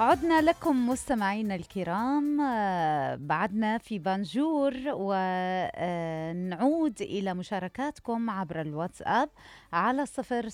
عدنا لكم مستمعينا الكرام، بعدنا في بانجور ونعود إلى مشاركاتكم عبر الواتساب على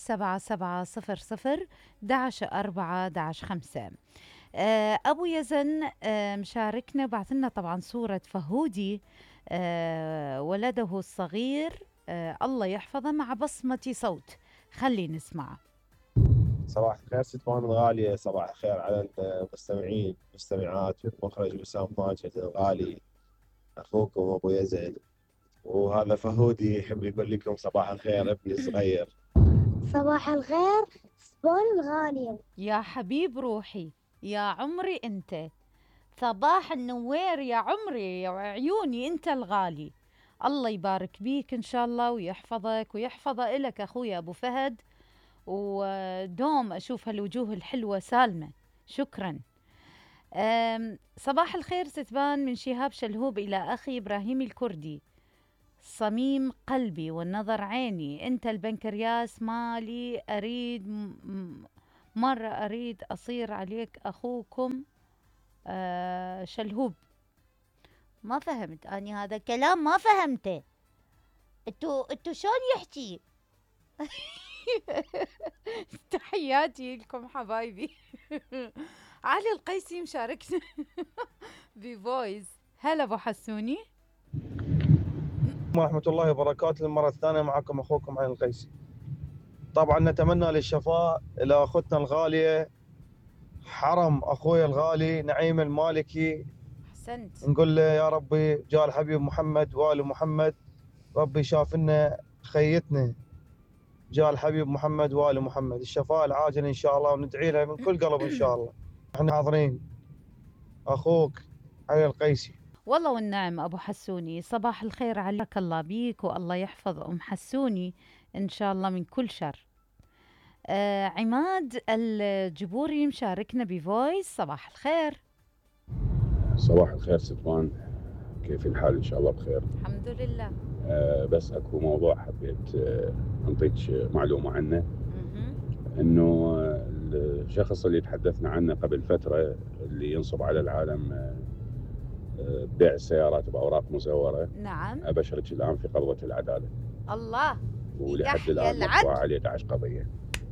07700 أبو يزن مشاركنا، بعث لنا طبعا صورة فهودي ولده الصغير، الله يحفظه، مع بصمة صوت. خلي نسمعه. صباح الخير ستوان الغالية، صباح الخير على المستمعين والمستمعات والمخرج وسام ماجد الغالي، أخوكم أبو يزن. وهذا فهودي يحب يقول لكم صباح الخير ابني الصغير. صباح الخير ستوان الغالية. يا حبيب روحي، يا عمري أنت، صباح النوير يا عمري يا عيوني، أنت الغالي. الله يبارك بيك إن شاء الله ويحفظك ويحفظ إلك أخويا أبو فهد، ودوم أشوف هالوجوه الحلوة سالمة. شكرا. صباح الخير ستبان من شهاب شلهوب إلى أخي إبراهيم الكردي، صميم قلبي والنظر عيني، أنت البنكرياس مالي، أريد مرة أريد أصير عليك أخوكم شلهوب. ما فهمت أني هذا كلام، ما فهمته. انتو شلون يحكي؟ تحياتي لكم حبايبي. علي القيسي مشاركنا بفويس. هلا ابو حسوني. ورحمة الله وبركاته. المرة الثانية معكم أخوكم علي القيسي. طبعا نتمنى للشفاء إلى أختنا الغالية حرم أخوي الغالي نعيم المالكي. أحسنت. نقول له يا ربي جاء الحبيب محمد وآل محمد، ربي شاف لنا خيتنا، جاء الحبيب محمد وآل محمد، الشفاء العاجل إن شاء الله، وندعي له من كل قلب إن شاء الله. احنا حاضرين. أخوك علي القيسي. والله والنعم أبو حسوني، صباح الخير عليك، الله بيك والله يحفظ أم حسوني إن شاء الله من كل شر. عماد الجبوري مشاركنا بفويس. صباح الخير. صباح الخير ستوان، كيف الحال؟ إن شاء الله بخير الحمد لله. بس أكو موضوع حبيت أنطيك معلومة عنه. إنه الشخص اللي تحدثنا عنه قبل فترة اللي ينصب على العالم بيع السيارات بأوراق مزورة، نعم. أبشرك الآن في قبضة العدالة. الله. ولحد الآن مرفوع عليه 11 قضية،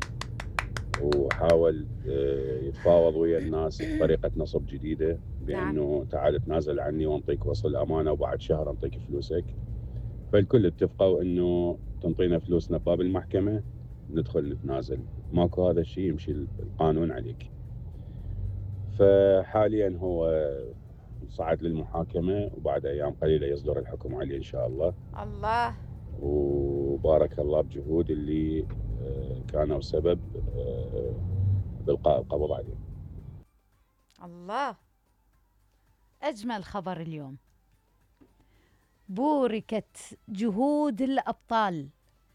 وحاول يتفاوض ويا الناس بطريقة نصب جديدة، بأنه تعال تنازل عني وانطيك وصل أمانة وبعد شهر انطيك فلوسك. فالكل اتفقوا انه تنطينا فلوسنا بباب المحكمة ندخل نتنازل. ماكو هذا الشيء، يمشي القانون عليك. فحاليا هو صعد للمحاكمة وبعد ايام قليلة يصدر الحكم عليه ان شاء الله. الله. وبارك الله بجهود اللي كانوا سبب بإلقاء القبض عليه. الله. أجمل خبر اليوم. بوركت جهود الأبطال،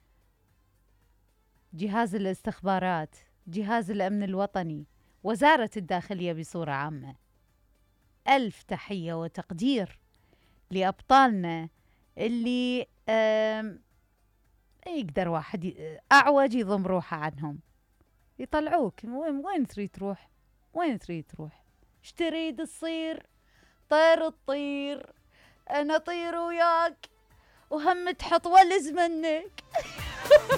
جهاز الاستخبارات، جهاز الأمن الوطني، وزارة الداخلية بصورة عامة. ألف تحية وتقدير لأبطالنا اللي يقدر واحد أعوج يضم روحه عنهم، يطلعوك. وين تريد تروح؟ وين تريد تروح؟ ايش تريد تصير؟ طير الطير، أنا طير وياك وهم تحط ولز منك.